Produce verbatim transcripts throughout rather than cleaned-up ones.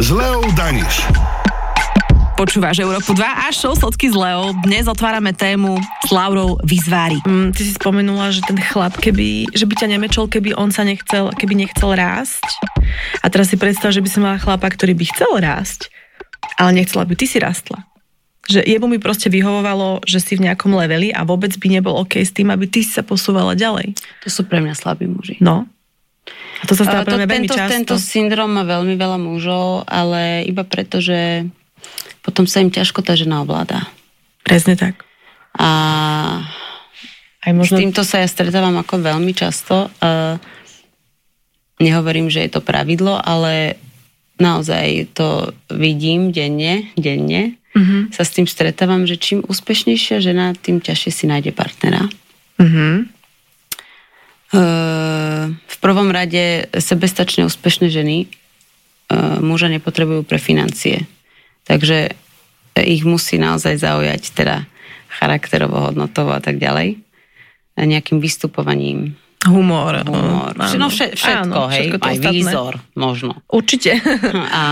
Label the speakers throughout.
Speaker 1: s Leou Daniš.
Speaker 2: Počúvaš Európu dva a show Sotky s Leou. Dnes otvárame tému s Laurou Vizvári. Mm, ty si spomenula, že ten chlap, keby, že by ťa nemečol, keby on sa nechcel, keby nechcel rásť. A teraz si predstav, že by si mala chlapa, ktorý by chcel rásť, ale nechcela by ty si rastla. Že jemu by proste vyhovovalo, že si v nejakom leveli a vôbec by nebol OK s tým, aby ty si sa posúvala ďalej.
Speaker 3: To sú pre mňa slabí muži.
Speaker 2: No. A to sa stáva pre mňa veľmi
Speaker 3: tento,
Speaker 2: často.
Speaker 3: Tento syndrom má veľmi veľa mužov, ale iba preto, že potom sa im ťažko tá žena ovláda.
Speaker 2: Presne tak.
Speaker 3: A
Speaker 2: aj možno...
Speaker 3: s týmto sa ja stretávam ako veľmi často. Uh, nehovorím, že je to pravidlo, ale naozaj to vidím denne, denne. Uh-huh. Sa s tým stretávam, že čím úspešnejšia žena, tým ťažšie si nájde partnera. Uh-huh. Uh, v prvom rade sebestačne úspešné ženy uh, muža nepotrebujú pre financie. Takže ich musí naozaj zaujať teda charakterovo, hodnotovo a tak ďalej. A nejakým vystupovaním.
Speaker 2: Humor.
Speaker 3: Humor. No všetko, áno, hej. Všetko aj ostatné. Výzor, možno.
Speaker 2: Určite.
Speaker 3: A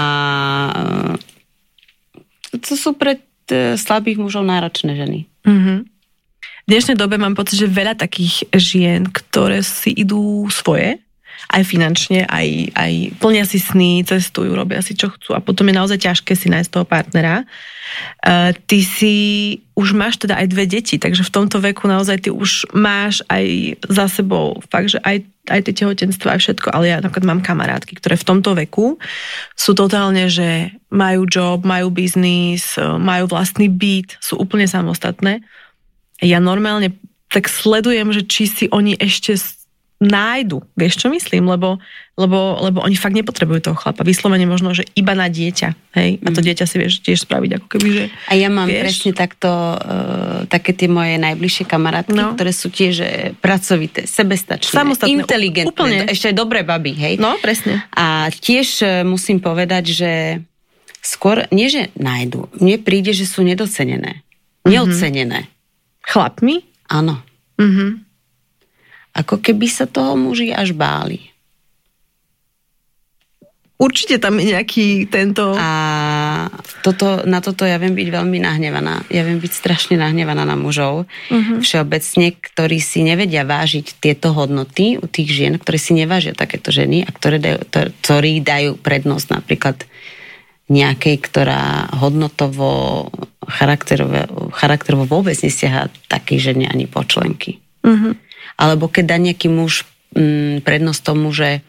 Speaker 3: to sú pre slabých mužov náročné ženy.
Speaker 2: Mm-hmm. V dnešnej dobe mám pocit, že veľa takých žien, ktoré si idú svoje, aj finančne, aj, aj plnia si sny, cestujú, robia si čo chcú a potom je naozaj ťažké si nájsť toho partnera. Uh, ty si už máš teda aj dve deti, takže v tomto veku naozaj ty už máš aj za sebou fakt, že aj, aj tie tehotenstva, aj všetko, ale ja napríklad mám kamarátky, ktoré v tomto veku sú totálne, že majú job, majú biznis, majú vlastný byt, sú úplne samostatné. Ja normálne tak sledujem, že či si oni ešte nájdu. Vieš, čo myslím? Lebo, lebo, lebo oni fakt nepotrebujú toho chlapa. Vyslovene možno, že iba na dieťa. Hej? A to dieťa si vieš tiež spraviť, ako keby, že...
Speaker 3: A ja mám vieš? presne takto uh, také tie moje najbližšie kamarátky, no. ktoré sú tiež pracovité, sebestačné,
Speaker 2: samostatné,
Speaker 3: inteligentné,
Speaker 2: úplne.
Speaker 3: Ešte aj dobré baby, hej?
Speaker 2: No, presne.
Speaker 3: A tiež uh, musím povedať, že skôr, nie že nájdu, mne príde, že sú nedocenené. Neocenené.
Speaker 2: Mm-hmm. Chlapmi?
Speaker 3: Áno.
Speaker 2: Mhm.
Speaker 3: Ako keby sa toho muži až báli.
Speaker 2: Určite tam je nejaký tento...
Speaker 3: A toto, na toto ja viem byť veľmi nahnevaná. Ja viem byť strašne nahnevaná na mužov. Uh-huh. Všeobecne, ktorí si nevedia vážiť tieto hodnoty u tých žien, ktoré si nevážia takéto ženy a ktoré dajú, ktorí dajú prednosť napríklad nejakej, ktorá hodnotovo, charakterovo, charakterovo vôbec nesiaha takej žene ani počlenky. Mhm. Alebo keď dá nejaký muž m, prednosť tomu, že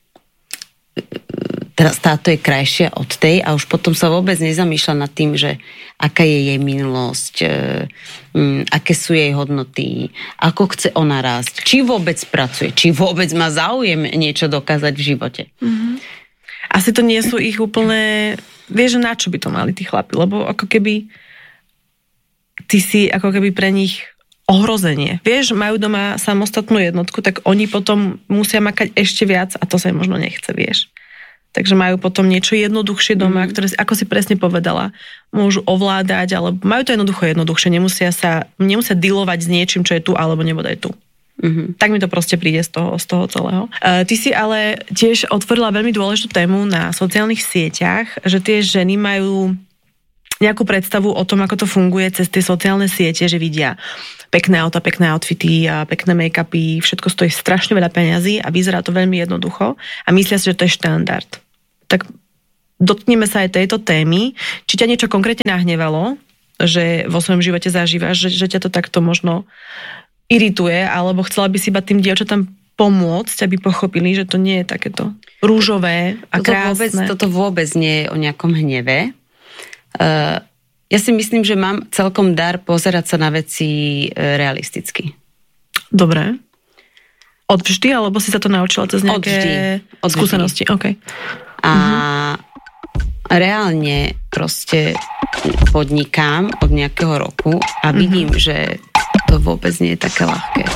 Speaker 3: teraz táto je krajšia od tej a už potom sa vôbec nezamýšľa nad tým, že aká je jej minulosť, m, aké sú jej hodnoty, ako chce ona rásť, či vôbec pracuje, či vôbec má záujem niečo dokázať v živote. Mm-hmm.
Speaker 2: Asi to nie sú ich úplne... Vieš, na čo by to mali tí chlapi? Lebo ako keby ty si ako keby pre nich ohrozenie. Vieš, majú doma samostatnú jednotku, tak oni potom musia makať ešte viac a to sa im možno nechce, vieš. Takže majú potom niečo jednoduchšie doma, mm. ktoré, ako si presne povedala, môžu ovládať, alebo majú to jednoducho jednoduchšie, nemusia sa, nemusia dealovať s niečím, čo je tu, alebo nebodaj tu. Mm-hmm. Tak mi to proste príde z toho, z toho celého. Uh, ty si ale tiež otvorila veľmi dôležitú tému na sociálnych sieťach, že tie ženy majú nejakú predstavu o tom, ako to funguje cez tie sociálne siete, že vidia pekné auta, pekné outfity a pekné make-upy, všetko stojí strašne veľa peňazí a vyzerá to veľmi jednoducho a myslia si, že to je štandard. Tak dotkneme sa aj tejto témy. Či ťa niečo konkrétne nahnevalo, že vo svojom živote zažívaš, že, že ťa to takto možno irituje, alebo chcela by si iba tým dievčatám pomôcť, aby pochopili, že to nie je takéto rúžové a
Speaker 3: toto
Speaker 2: krásne.
Speaker 3: Vôbec, toto vôbec nie je o nejakom hneve. Uh, ja si myslím, že mám celkom dar pozerať sa na veci realisticky.
Speaker 2: Dobre. Od vždy, alebo si sa to naučila cez nejaké
Speaker 3: Od vždy. Od
Speaker 2: skúsenosti?
Speaker 3: Vždy.
Speaker 2: Okay.
Speaker 3: A
Speaker 2: uh-huh.
Speaker 3: reálne proste podnikám od nejakého roku a vidím, uh-huh. že to vôbec nie je také ľahké.